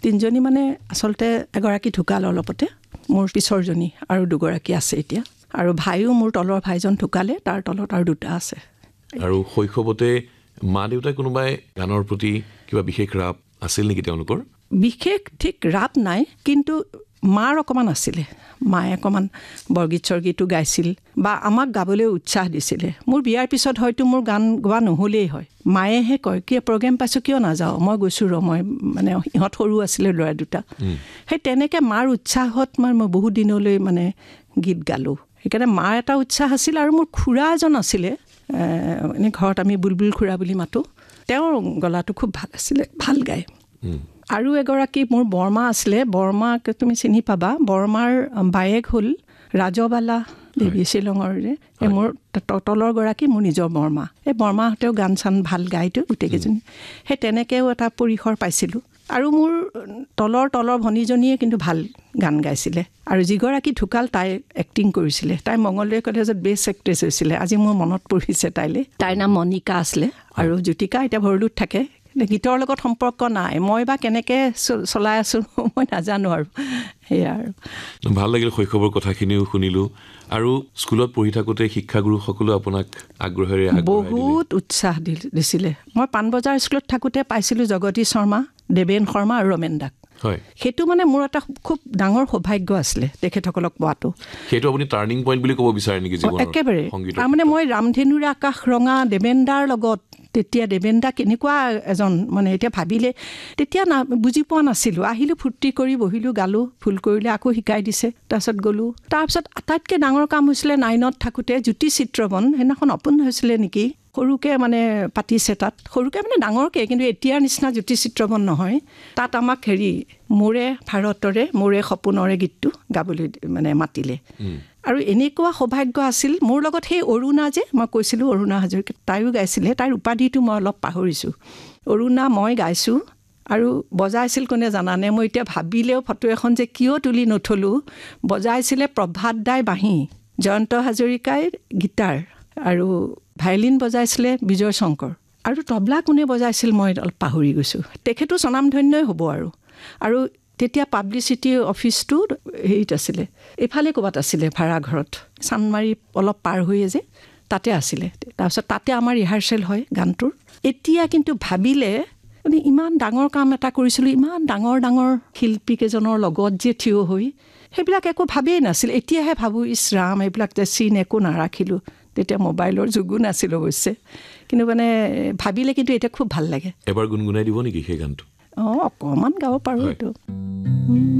তিনিজনী মানে আচলতে এগৰাকী ঢুকাল অলপতে, মোৰ পিছৰজনী আৰু দুগৰাকী আছে এতিয়া, আৰু ভাইও মোৰ তলৰ ভাইজন ঢুকালে, তাৰ তলত আৰু দুটা আছে। আৰু শৈশৱতে মা দেউতাই কোনোবাই গানৰ প্ৰতি কিবা বিশেষ ৰাপ আছিল নেকি তেওঁলোকৰ? বিশেষ ঠিক ৰাপ নাই, কিন্তু মাৰ অকণমান আছিলে। মায়ে অকণমান বৰগীত স্বৰগীতো গাইছিল বা আমাক গাবলৈ উৎসাহ দিছিলে। মোৰ বিয়াৰ পিছত হয়তো মোৰ গান গোৱা নহ'লেই হয়, মায়েহে কয় কি প্ৰগ্ৰেম পাইছোঁ কিয় নাযাওঁ, মই গৈছোঁ মই মানে ইহঁত সৰু আছিলে ল'ৰা দুটা। সেই তেনেকৈ মাৰ উৎসাহত মই বহুত দিনলৈ মানে গীত গালোঁ। সেইকাৰণে মাৰ এটা উৎসাহ আছিল। আৰু মোৰ খুৰা এজন আছিলে, এনেই ঘৰত আমি বুলবুল খুৰা বুলি মাতোঁ, তেওঁৰ গলাটো খুব ভাল আছিলে, ভাল গায়। আৰু এগৰাকী মোৰ বৰমা আছিলে, বৰমাক তুমি চিনি পাবা, বৰমাৰ বায়েক হ'ল ৰাজবালা দেৱী শ্বিলঙৰ যে, এই মোৰ তলৰ গৰাকী মোৰ নিজৰ বৰমা। এই বৰমাহঁতেও গান চান ভাল গায়তো গোটেইকেইজনী। সেই তেনেকৈও এটা পৰিসৰ পাইছিলোঁ। আৰু মোৰ তলৰ ভনীজনীয়ে কিন্তু ভাল গান গাইছিলে। আৰু যিগৰাকী ঢুকাল তাই এক্টিং কৰিছিলে, তাই মঙলদৈ কলেজত বেষ্ট এক্ট্ৰেছ হৈছিলে, আজি মোৰ মনত পৰিছে তাইলৈ। তাইৰ নাম মণিকা আছিলে, আৰু জ্যোতিকা এতিয়া ভৰলুত থাকে। গীতৰ লগত সম্পৰ্ক নাই, মই বা কেনেকৈ চলাই আছোঁ মই নাজানো, আৰু সেয়া আৰু। ভাল লাগিল শৈশৱৰ কথাখিনিও শুনিলোঁ। আৰু স্কুলত পঢ়ি থাকোঁতে শিক্ষাগুৰুসকলেও আপোনাক আগ্ৰহেৰে বহুত উৎসাহ দিছিলে। মই পাণবজাৰ স্কুলত থাকোঁতে পাইছিলোঁ জগদীশ শৰ্মা, দেৱেন শৰ্মা আৰু ৰমেন দাক। হয়, সেইটো মানে মোৰ এটা খুব ডাঙৰ সৌভাগ্য আছিলে তেখেতসকলক পোৱাটো। সেইটো আপুনি টাৰ্ণিং পইণ্ট বুলি ক'ব বিচাৰে নেকি জীৱনৰ? একেবাৰে। তাৰমানে মই ৰামধেনুৰে আকাশ ৰঙা দেৱেন দাৰ লগত, তেতিয়া দেৱেন দা কেনেকুৱা এজন, মানে এতিয়া ভাবিলে, তেতিয়া বুজি পোৱা নাছিলোঁ। আহিলোঁ, ফূৰ্তি কৰি বহিলোঁ, গালোঁ, ভুল কৰিলে আকৌ শিকাই দিছে, তাৰপিছত গ'লোঁ। তাৰপিছত আটাইতকৈ ডাঙৰ কাম হৈছিলে 9ত থাকোঁতে জ্যোতি চিত্ৰবন, সেইদিনাখন অপন হৈছিলে নেকি, সৰুকৈ মানে পাতিছে তাত, সৰুকৈ মানে ডাঙৰকৈ, কিন্তু এতিয়াৰ নিচিনা জ্যোতি চিত্ৰবন নহয়। তাত আমাক মোৰে ভাৰতৰে মোৰে সপোনৰে গীতটো গাবলৈ মানে মাতিলে। আৰু এনেকুৱা সৌভাগ্য আছিল মোৰ লগত। সেই অৰুণা যে মই কৈছিলোঁ, অৰুণা হাজৰিকা, তাইও গাইছিলে, তাইৰ উপাধিটো মই অলপ পাহৰিছোঁ। অৰুণা, মই গাইছোঁ। আৰু বজাইছিল কোনে জানানে? মই এতিয়া ভাবিলেও ফটো এখন যে কিয় তুলি নথলোঁ, বজাইছিলে প্ৰভাত দাই বাঁহী, জয়ন্ত হাজৰিকাই গীটাৰ, আৰু ভায়লিন বজাইছিলে বিজয় শংকৰ, আৰু তবলা কোনে বজাইছিল মই অলপ পাহৰি গৈছোঁ। তেখেতো স্বনামধন্যই হ'ব। আৰু তেতিয়া পাব্লিচিটি অফিচটো হেৰিত আছিলে, এইফালে ক'ৰবাত আছিলে, ভাড়াঘৰত, চানমাৰি অলপ পাৰ হৈয়ে যে তাতে আছিলে। তাৰপিছত তাতে আমাৰ ৰিহাৰ্চেল হয় গানটোৰ। এতিয়া কিন্তু ভাবিলে মানে ইমান ডাঙৰ কাম এটা কৰিছিলোঁ, ইমান ডাঙৰ ডাঙৰ শিল্পীকেইজনৰ লগত যে থিয় হৈ, সেইবিলাক একো ভাবেই নাছিল। এতিয়াহে ভাবোঁ, ইছ ৰাম, এইবিলাক যে চিন একো নাৰাখিলোঁ। তেতিয়া মোবাইলৰ যুগো নাছিল অৱশ্যে, কিন্তু মানে ভাবিলে কিন্তু এতিয়া খুব ভাল লাগে। এবাৰ গুণগুণাই দিব নেকি সেই গানটো? অকণমান গাব পাৰোঁ এইটো।